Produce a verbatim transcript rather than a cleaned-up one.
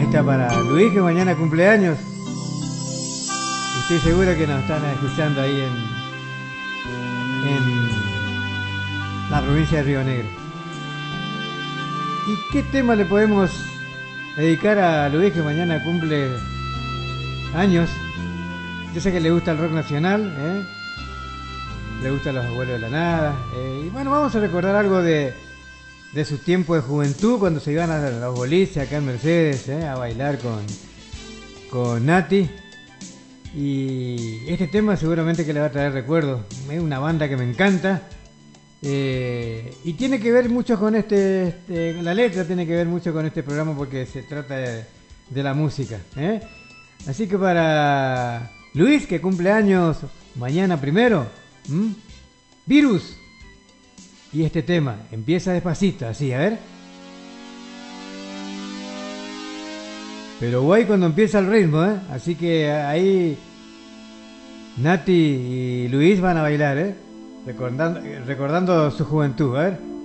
está para Luis, que mañana cumpleaños. Estoy seguro que nos están escuchando ahí en, en la provincia de Río Negro. ¿Y qué tema le podemos dedicar a Luis, que mañana cumple años? Yo sé que le gusta el rock nacional, ¿eh? Le gustan los abuelos de la nada. Eh, y bueno, vamos a recordar algo de, de su tiempo de juventud, cuando se iban a los boliches acá en Mercedes, ¿eh? A bailar con, con Nati. Y este tema seguramente que le va a traer recuerdos. Es una banda que me encanta. Eh, y tiene que ver mucho con este, este, la letra tiene que ver mucho con este programa, porque se trata de, de la música, ¿eh? Así que para Luis, que cumple años mañana primero, ¿m? Virus. Y este tema empieza despacito, así, a ver. Pero guay cuando empieza el ritmo, ¿eh? Así que ahí Nati y Luis van a bailar, ¿eh? Recordando, recordando su juventud, a ver.